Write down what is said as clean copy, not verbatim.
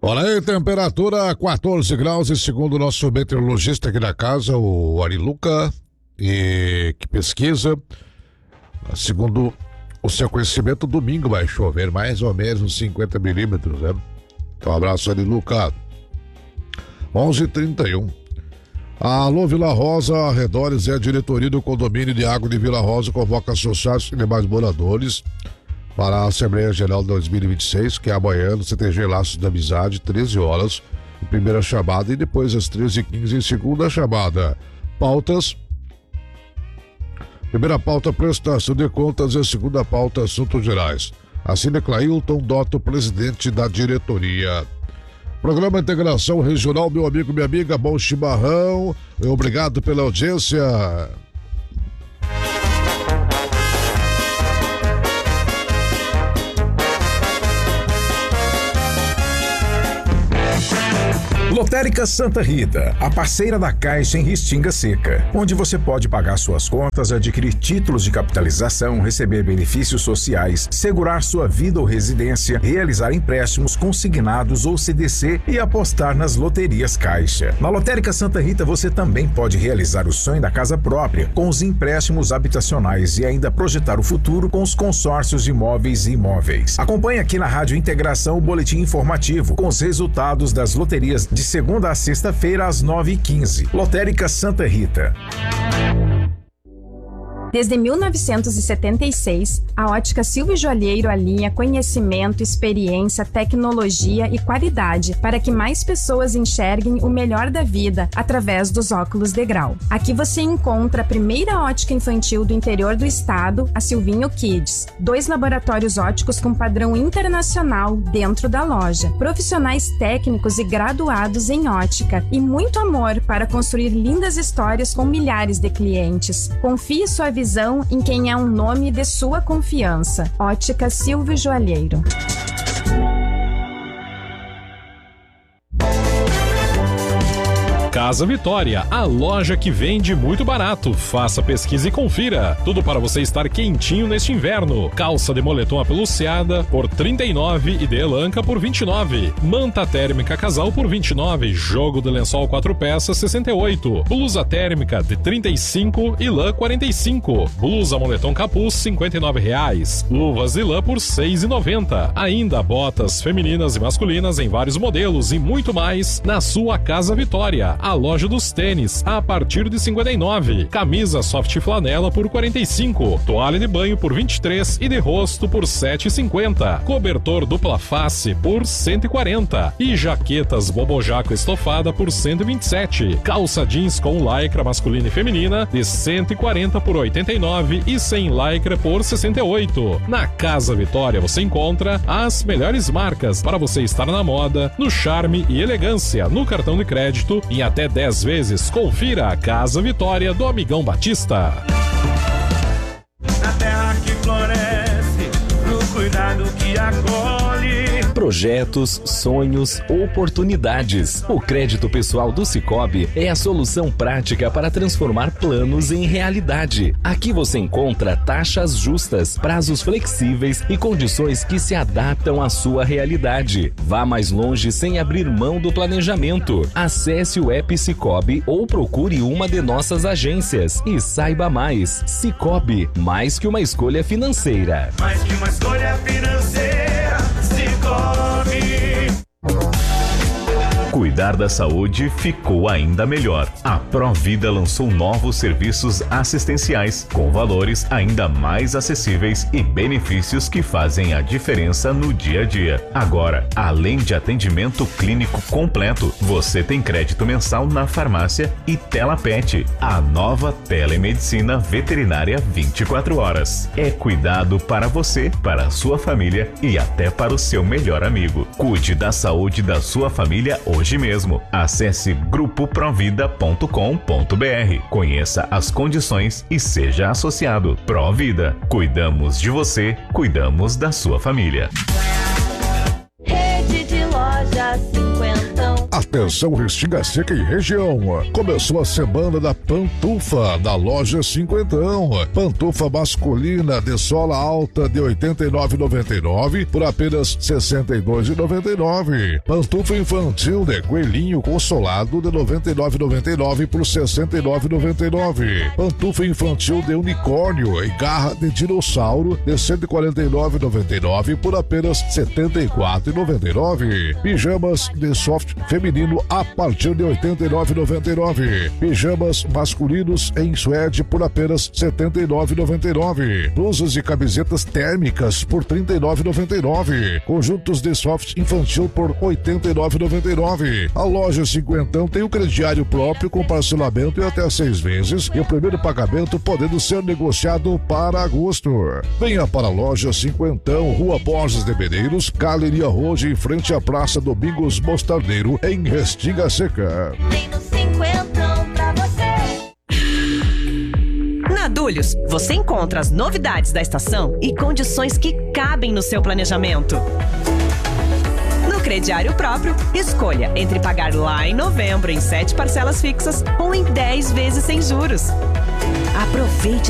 Olha aí, temperatura 14 graus e segundo o nosso meteorologista aqui na casa, o Ariluca, que pesquisa, segundo o seu conhecimento, domingo vai chover mais ou menos uns 50 milímetros, né? Então, um abraço, Ariluca. 11h31. Alô, Vila Rosa, arredores, a diretoria do condomínio de água de Vila Rosa convoca associados e demais moradores para a Assembleia Geral de 2026, que é amanhã no CTG Laços da Amizade, 13 horas, em primeira chamada, e depois às 13h15 em segunda chamada. Pautas: primeira pauta, prestação de contas, e a segunda pauta, assuntos gerais. Assina Clailton Dotto, presidente da diretoria. Programa Integração Regional, meu amigo, minha amiga, bom chimarrão, obrigado pela audiência. Lotérica Santa Rita, a parceira da Caixa em Restinga Seca, onde você pode pagar suas contas, adquirir títulos de capitalização, receber benefícios sociais, segurar sua vida ou residência, realizar empréstimos consignados ou CDC e apostar nas loterias Caixa. Na Lotérica Santa Rita você também pode realizar o sonho da casa própria com os empréstimos habitacionais e ainda projetar o futuro com os consórcios de imóveis e imóveis. Acompanhe aqui na Rádio Integração o boletim informativo com os resultados das loterias de segunda a sexta-feira às 9h15. Lotérica Santa Rita. Desde 1976, a Ótica Silvio Joalheiro alinha conhecimento, experiência, tecnologia e qualidade para que mais pessoas enxerguem o melhor da vida através dos óculos de grau. Aqui você encontra a primeira ótica infantil do interior do estado, a Silvinho Kids. 2 laboratórios óticos com padrão internacional dentro da loja. Profissionais técnicos e graduados em ótica e muito amor para construir lindas histórias com milhares de clientes. Confie sua visão em quem é um nome de sua confiança. Ótica Silvio Joalheiro. Casa Vitória, a loja que vende muito barato. Faça pesquisa e confira. Tudo para você estar quentinho neste inverno. Calça de moletom apeluciada por R$ 39 e de elanca por R$ 29. Manta térmica casal por R$ 29. Jogo de lençol 4 peças R$ 68. Blusa térmica de R$ 35 e lã R$ 45. Blusa moletom capuz R$ 59. Luvas de lã por R$ 6,90. Ainda botas femininas e masculinas em vários modelos e muito mais na sua Casa Vitória. A loja dos tênis a partir de R$ 59. Camisa soft flanela por R$ 45. Toalha de banho por R$ 23 e de rosto por R$ 7,50. Cobertor dupla face por R$ 140. E jaquetas bobojaco estofada por R$ 127. Calça jeans com lycra masculina e feminina de R$ 140 por R$ 89 e sem lycra por R$ 68. Na Casa Vitória você encontra as melhores marcas para você estar na moda, no charme e elegância, no cartão de crédito em até 10 vezes. Confira a Casa Vitória do Amigão Batista. Na terra que floresce, no cuidado que acolhe. Projetos, sonhos, oportunidades. O crédito pessoal do Sicoob é a solução prática para transformar planos em realidade. Aqui você encontra taxas justas, prazos flexíveis e condições que se adaptam à sua realidade. Vá mais longe sem abrir mão do planejamento. Acesse o app Sicoob ou procure uma de nossas agências e saiba mais. Sicoob, mais que uma escolha financeira. Mais que uma escolha financeira, Sicoob. Cuidar da saúde ficou ainda melhor. A Provida lançou novos serviços assistenciais com valores ainda mais acessíveis e benefícios que fazem a diferença no dia a dia. Agora, além de atendimento clínico completo, você tem crédito mensal na farmácia e TelaPet, a nova telemedicina veterinária 24 horas. É cuidado para você, para a sua família e até para o seu melhor amigo. Cuide da saúde da sua família hoje mesmo. Acesse grupoprovida.com.br. Conheça as condições e seja associado. Provida. Cuidamos de você, cuidamos da sua família. Rede de lojas 50. A Atenção, Restinga Seca e região. Começou a semana da Pantufa, da loja Cinquentão. Pantufa masculina de sola alta de R$ 89,99 por apenas R$ 62,99. Pantufa infantil de coelhinho consolado de R$ 99,99 por R$ 69,99. Pantufa infantil de unicórnio e garra de dinossauro de R$ 149,99 por apenas R$ 74,99. Pijamas de soft feminino a partir de R$ 89,99. Pijamas masculinos em suede por apenas R$ 79,99. Blusas e camisetas térmicas por R$ 39,99. Conjuntos de soft infantil por R$ 89,99. A loja Cinquentão tem um crediário próprio com parcelamento em até 6 vezes e o primeiro pagamento podendo ser negociado para agosto. Venha para a loja Cinquentão, Rua Borges de Medeiros, Galeria Roja, em frente à Praça Domingos Mostardeiro, em Restinga Seca. Tem no Cinquentão pra você. Na Dulhos, você encontra as novidades da estação e condições que cabem no seu planejamento. No crediário próprio, escolha entre pagar lá em novembro em 7 parcelas fixas ou em 10 vezes sem juros. Aproveite